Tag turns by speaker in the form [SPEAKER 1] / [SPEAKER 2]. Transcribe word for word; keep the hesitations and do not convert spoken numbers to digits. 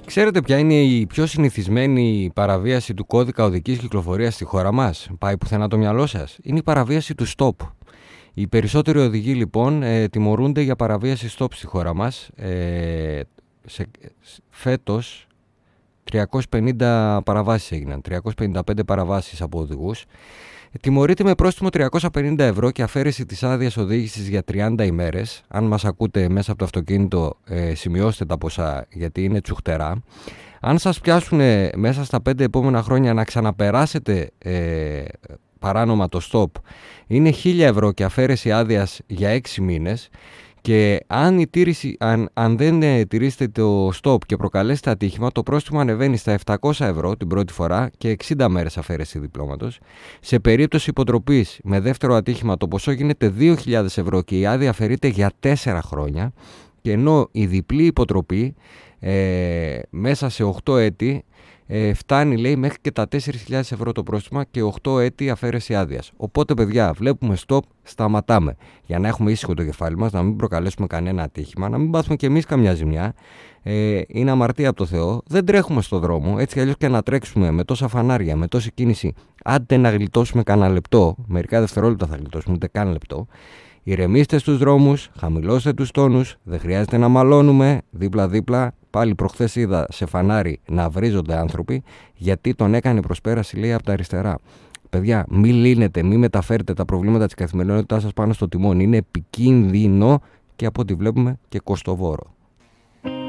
[SPEAKER 1] Ξέρετε ποια είναι η πιο συνηθισμένη παραβίαση του κώδικα οδικής κυκλοφορίας στη χώρα μας? Πάει πουθενά το μυαλό σας? Είναι η παραβίαση του stop. Οι περισσότεροι οδηγοί λοιπόν ε, τιμωρούνται για παραβίαση stop στη χώρα μας. Ε, σε, φέτος τριακόσιες πενήντα παραβάσεις έγιναν, τριακόσιες πενήντα πέντε παραβάσεις από οδηγούς. Τιμωρείται με πρόστιμο τριακόσια πενήντα ευρώ και αφαίρεση της άδειας οδήγησης για τριάντα ημέρες. Αν μας ακούτε μέσα από το αυτοκίνητο, ε, σημειώστε τα ποσά γιατί είναι τσουχτερά. Αν σας πιάσουν μέσα στα πέντε επόμενα χρόνια να ξαναπεράσετε ε, παράνομα το stop, είναι χίλια ευρώ και αφαίρεση άδειας για έξι μήνες. Και αν, η τήρηση, αν, αν δεν ε, τηρήσετε το stop και προκαλέσετε ατύχημα, το πρόστιμο ανεβαίνει στα επτακόσια ευρώ την πρώτη φορά και εξήντα μέρες αφαίρεση διπλώματος. Σε περίπτωση υποτροπής με δεύτερο ατύχημα, το ποσό γίνεται δύο χιλιάδες ευρώ και η άδεια αφαιρείται για τέσσερα χρόνια. Και ενώ η διπλή υποτροπή ε, μέσα σε οκτώ έτη ε, φτάνει, λέει, μέχρι και τα τέσσερις χιλιάδες ευρώ το πρόστιμο και οκτώ έτη αφαίρεση άδειας. Οπότε, παιδιά, βλέπουμε stop, σταματάμε. Για να έχουμε ήσυχο το κεφάλι μας, να μην προκαλέσουμε κανένα ατύχημα, να μην πάθουμε κι εμείς καμιά ζημιά. Ε, είναι αμαρτία από το Θεό. Δεν τρέχουμε στο δρόμο. Έτσι κι αλλιώς και να τρέξουμε με τόσα φανάρια, με τόση κίνηση, άντε να γλιτώσουμε κανένα λεπτό, μερικά δευτερόλεπτα θα γλιτώσουμε, ούτε καν λεπτό. Ηρεμήστε στους δρόμους, χαμηλώστε τους τόνους, δεν χρειάζεται να μαλώνουμε δίπλα-δίπλα. Πάλι προχθές είδα σε φανάρι να βρίζονται άνθρωποι γιατί τον έκανε προσπέραση, λέει, από τα αριστερά. Παιδιά, μη λύνετε, μη μεταφέρετε τα προβλήματα της καθημερινότητάς σας πάνω στο τιμόνι. Είναι επικίνδυνο και από ό,τι βλέπουμε και κοστοβόρο.